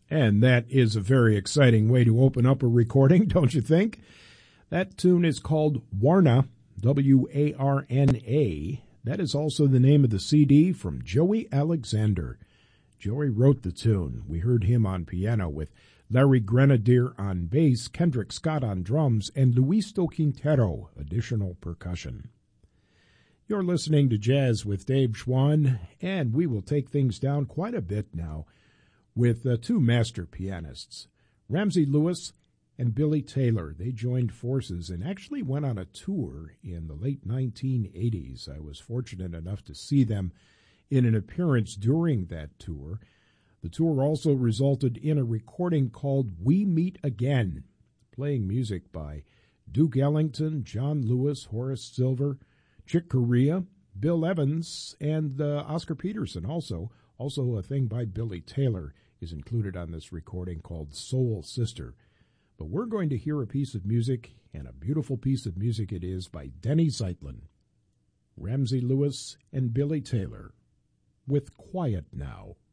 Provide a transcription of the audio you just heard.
And that is a very exciting way to open up a recording, don't you think? That tune is called Warna, W-A-R-N-A. That is also the name of the CD from Joey Alexander. Joey wrote the tune. We heard him on piano with Larry Grenadier on bass, Kendrick Scott on drums, and Luisto Quintero, additional percussion. You're listening to Jazz with Dave Schwann, and we will take things down quite a bit now with two master pianists, Ramsey Lewis and Billy Taylor. They joined forces and actually went on a tour in the late 1980s. I was fortunate enough to see them in an appearance during that tour. The tour also resulted in a recording called We Meet Again, playing music by Duke Ellington, John Lewis, Horace Silver, Chick Corea, Bill Evans, and Oscar Peterson also. Also a thing by Billy Taylor is included on this recording called Soul Sister. But we're going to hear a piece of music, and a beautiful piece of music it is, by Denny Zeitlin, Ramsey Lewis, and Billy Taylor, with Quiet Now.